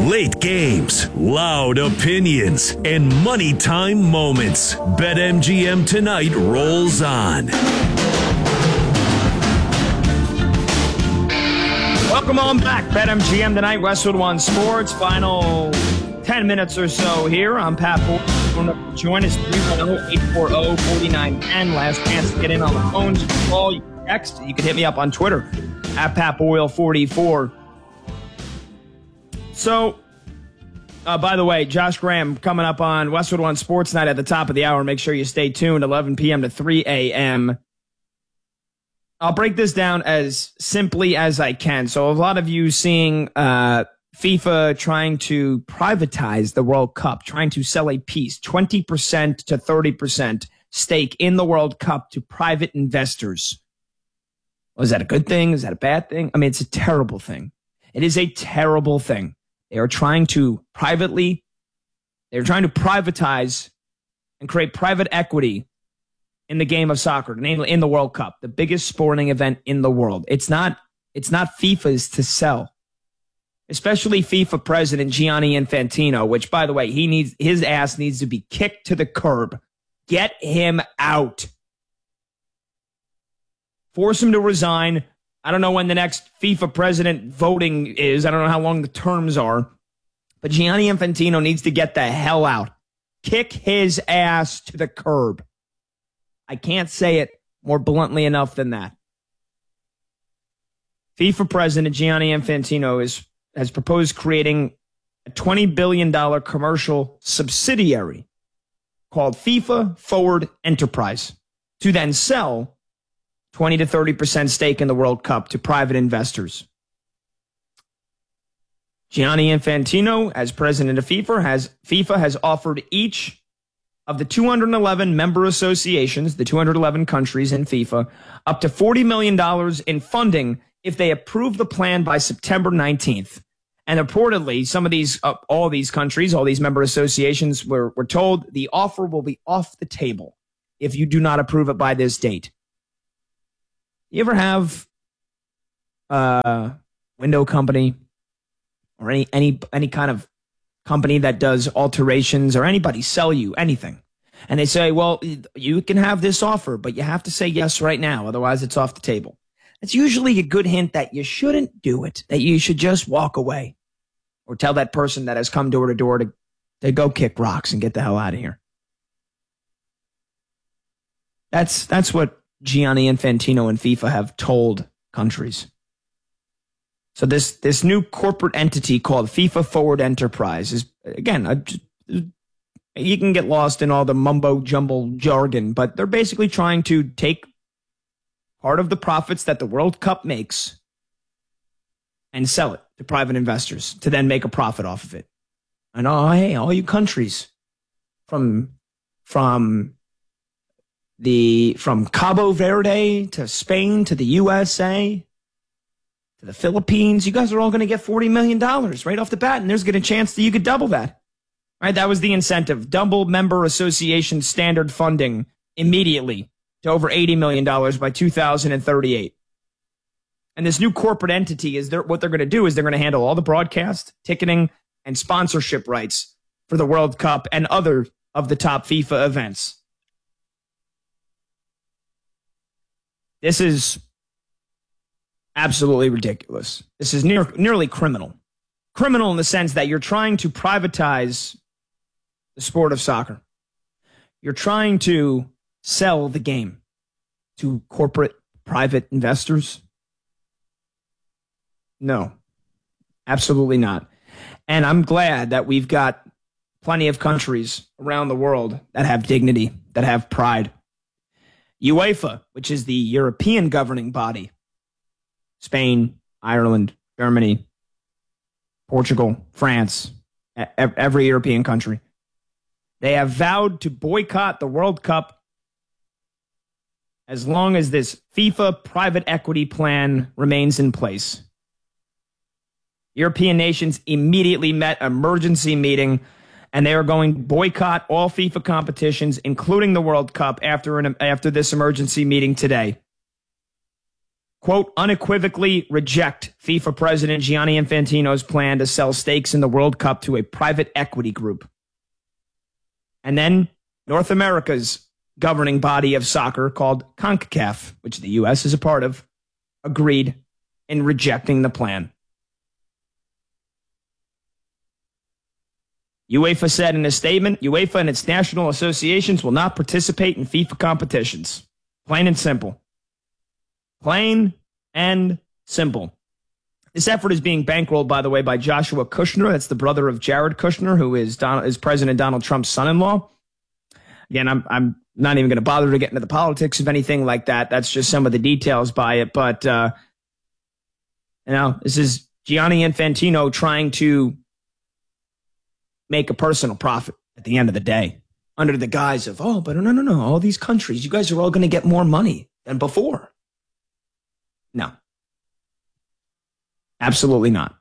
Late games, loud opinions, and money time moments. BetMGM tonight rolls on. Welcome on back. BetMGM tonight, Westwood One Sports. Final 10 minutes or so here. I'm Pat Boyle. Join us 310-840-4910. Last chance to get in on the phones. You can call, you can text. You can hit me up on Twitter at PatBoyle44. So, by the way, Josh Graham coming up on Westwood One Sports Night at the top of the hour. Make sure you stay tuned, 11 p.m. to 3 a.m. I'll break this down as simply as I can. So a lot of you seeing FIFA trying to privatize the World Cup, trying to sell a piece, 20% to 30% stake in the World Cup to private investors. Well, is that a good thing? Is that a bad thing? I mean, it's a terrible thing. It is a terrible thing. They are trying to privatize and create private equity in the game of soccer, namely in the World Cup, the biggest sporting event in the world. It's not FIFA's to sell, especially FIFA president Gianni Infantino, which, by the way, his ass needs to be kicked to the curb. Get him out. Force him to resign. I don't know when the next FIFA president voting is. I don't know how long the terms are. But Gianni Infantino needs to get the hell out. Kick his ass to the curb. I can't say it more bluntly enough than that. FIFA president Gianni Infantino has proposed creating a $20 billion commercial subsidiary called FIFA Forward Enterprise to then sell 20 to 30% stake in the World Cup to private investors. Gianni Infantino, as president of FIFA has offered each of the 211 member associations, the 211 countries in FIFA, up to $40 million in funding if they approve the plan by September 19th. And reportedly, some of these, all these countries, all these member associations were told the offer will be off the table if you do not approve it by this date. You ever have a window company or any kind of company that does alterations, or anybody sell you anything, and they say, well, you can have this offer, but you have to say yes right now, otherwise it's off the table? It's usually a good hint that you shouldn't do it, that you should just walk away, or tell that person that has come door to door to go kick rocks and get the hell out of here. That's what Gianni Infantino and FIFA have told countries. So this new corporate entity called FIFA Forward Enterprise is, again, you can get lost in all the mumbo-jumbo jargon, but they're basically trying to take part of the profits that the World Cup makes and sell it to private investors to then make a profit off of it. And hey, all you countries from Cabo Verde to Spain to the USA to the Philippines, you guys are all going to get $40 million right off the bat, and there's a chance that you could double that. Right? That was the incentive. Double member association standard funding immediately to over $80 million by 2038. And this new corporate entity what they're going to do is they're going to handle all the broadcast, ticketing, and sponsorship rights for the World Cup and other of the top FIFA events. This is absolutely ridiculous. This is nearly criminal. Criminal in the sense that you're trying to privatize the sport of soccer. You're trying to sell the game to corporate private investors. No, absolutely not. And I'm glad that we've got plenty of countries around the world that have dignity, that have pride. UEFA, which is the European governing body, Spain, Ireland, Germany, Portugal, France, every European country. They have vowed to boycott the World Cup as long as this FIFA private equity plan remains in place. European nations immediately met an emergency meeting, and they are going to boycott all FIFA competitions, including the World Cup, after this emergency meeting today. quote, unequivocally reject FIFA President Gianni Infantino's plan to sell stakes in the World Cup to a private equity group. And then North America's governing body of soccer called CONCACAF, which the U.S. is a part of, agreed in rejecting the plan. UEFA said in a statement, UEFA and its national associations will not participate in FIFA competitions. Plain and simple. Plain and simple. This effort is being bankrolled, by the way, by Joshua Kushner. That's the brother of Jared Kushner, who is President Donald Trump's son-in-law. Again, I'm not even going to bother to get into the politics of anything like that. That's just some of the details by it. But, this is Gianni Infantino trying to make a personal profit at the end of the day under the guise of, but no, all these countries, you guys are all going to get more money than before. No. Absolutely not.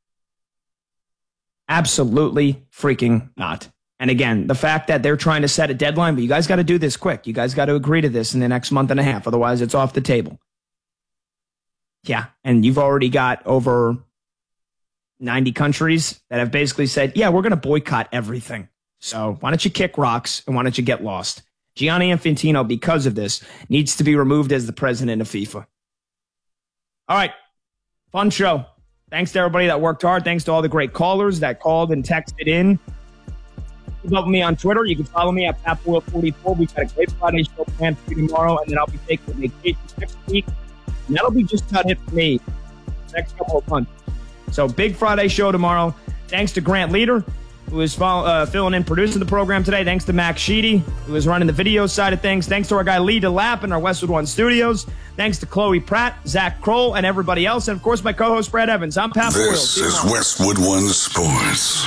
Absolutely freaking not. And again, the fact that they're trying to set a deadline, but you guys got to do this quick. You guys got to agree to this in the next month and a half. Otherwise, it's off the table. Yeah. And you've already got over 90 countries that have basically said, yeah, we're going to boycott everything. So why don't you kick rocks and why don't you get lost? Gianni Infantino, because of this, needs to be removed as the president of FIFA. All right. Fun show. Thanks to everybody that worked hard. Thanks to all the great callers that called and texted in. Keep up with me on Twitter. You can follow me at PatBoyle44. We've got a great Friday show planned for you tomorrow, and then I'll be taking a vacation next week. And that'll be just about it for me the next couple of months. So big Friday show tomorrow. Thanks to Grant Leader, who is filling in, producing the program today. Thanks to Max Sheedy, who is running the video side of things. Thanks to our guy Lee DeLapp in our Westwood One studios. Thanks to Chloe Pratt, Zach Kroll, and everybody else. And, of course, my co-host, Brad Evans. I'm Pat Boyle. This is Westwood One Sports.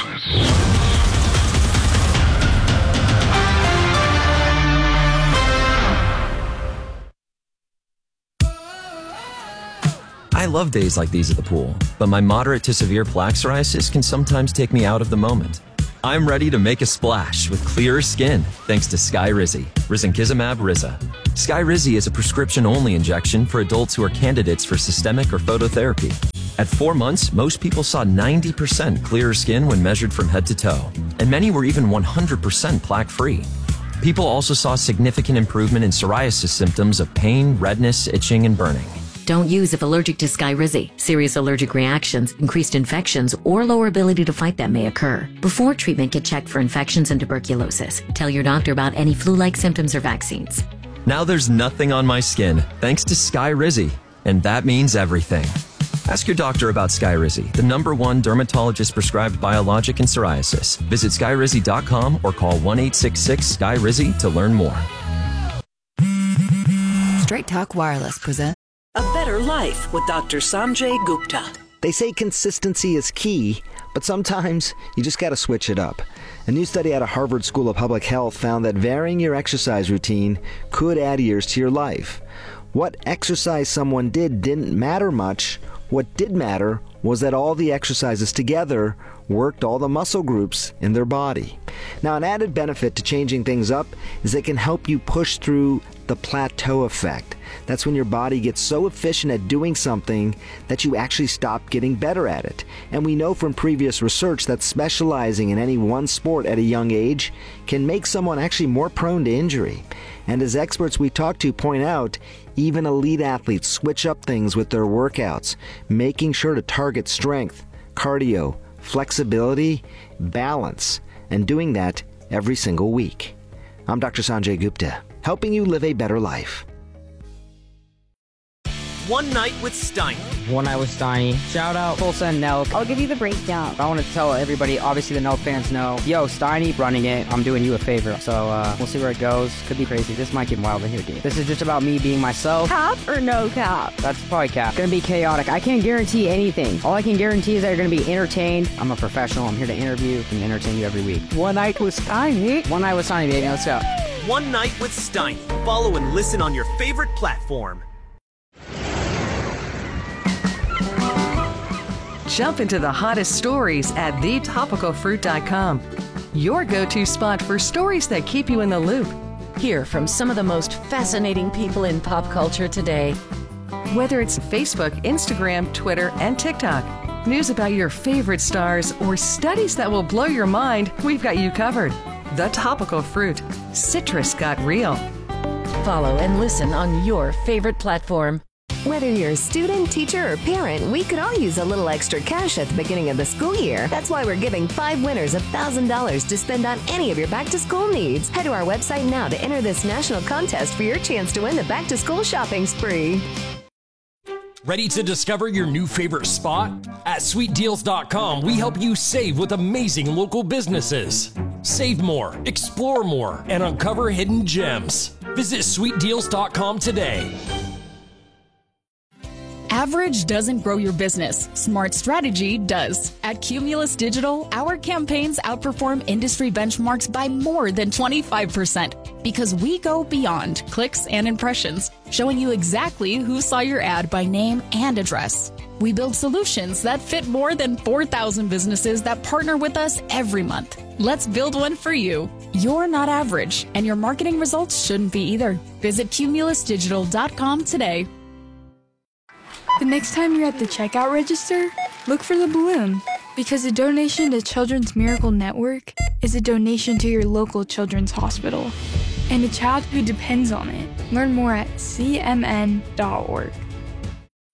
I love days like these at the pool, but my moderate to severe plaque psoriasis can sometimes take me out of the moment. I'm ready to make a splash with clearer skin thanks to Skyrizi, risankizumab Riza. Skyrizi is a prescription-only injection for adults who are candidates for systemic or phototherapy. At 4 months, most people saw 90% clearer skin when measured from head to toe, and many were even 100% plaque-free. People also saw significant improvement in psoriasis symptoms of pain, redness, itching, and burning. Don't use if allergic to Skyrizi. Serious allergic reactions, increased infections, or lower ability to fight them may occur. Before treatment, get checked for infections and tuberculosis. Tell your doctor about any flu-like symptoms or vaccines. Now there's nothing on my skin thanks to Skyrizi, and that means everything. Ask your doctor about Skyrizi, the #1 dermatologist-prescribed biologic in psoriasis. Visit Skyrizi.com or call 1-866-SKYRIZI to learn more. Straight Talk Wireless presents A Better Life with Dr. Sanjay Gupta. They say consistency is key, but sometimes you just got to switch it up. A new study out of Harvard School of Public Health found that varying your exercise routine could add years to your life. What exercise someone did didn't matter much. What did matter was that all the exercises together worked all the muscle groups in their body. Now, an added benefit to changing things up is it can help you push through the plateau effect. That's when your body gets so efficient at doing something that you actually stop getting better at it. And we know from previous research that specializing in any one sport at a young age can make someone actually more prone to injury. And as experts we talk to point out, even elite athletes switch up things with their workouts, making sure to target strength, cardio, flexibility, balance, and doing that every single week. I'm Dr. Sanjay Gupta, helping you live a better life. One Night with Steiny. One Night with Steiny. Shout out Tulsa and Nelk. I'll give you the breakdown. I want to tell everybody, obviously the Nelk fans know, yo, Steiny running it, I'm doing you a favor. So we'll see where it goes. Could be crazy. This might get wild in here, dude. This is just about me being myself. Cap or no cap? That's probably cap. It's gonna be chaotic. I can't guarantee anything. All I can guarantee is that you're gonna be entertained. I'm a professional. I'm here to interview and entertain you every week. One Night with Steiny. One Night with Steiny, baby. Let's go. One Night with Steiny. Follow and listen on your favorite platform. Jump into the hottest stories at thetopicalfruit.com. Your go-to spot for stories that keep you in the loop. Hear from some of the most fascinating people in pop culture today. Whether it's Facebook, Instagram, Twitter, and TikTok, news about your favorite stars, or studies that will blow your mind, we've got you covered. The Topical Fruit. Citrus got real. Follow and listen on your favorite platform. Whether you're a student, teacher, or parent, we could all use a little extra cash at the beginning of the school year. That's why we're giving 5 winners $1,000 to spend on any of your back-to-school needs. Head to our website now to enter this national contest for your chance to win the back-to-school shopping spree. Ready to discover your new favorite spot? At sweetdeals.com, we help you save with amazing local businesses. Save more, explore more, and uncover hidden gems. Visit sweetdeals.com today. Average doesn't grow your business. Smart strategy does. At Cumulus Digital, our campaigns outperform industry benchmarks by more than 25% because we go beyond clicks and impressions, showing you exactly who saw your ad by name and address. We build solutions that fit more than 4,000 businesses that partner with us every month. Let's build one for you. You're not average, and your marketing results shouldn't be either. Visit cumulusdigital.com today. The next time you're at the checkout register, look for the balloon, because a donation to Children's Miracle Network is a donation to your local children's hospital and a child who depends on it. Learn more at cmn.org.